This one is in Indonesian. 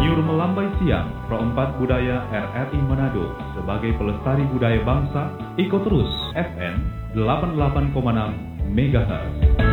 Menyuruh melambai siang, Pro 4 Budaya RRI Manado sebagai pelestari budaya bangsa, ikut terus FM 88,6 MHz.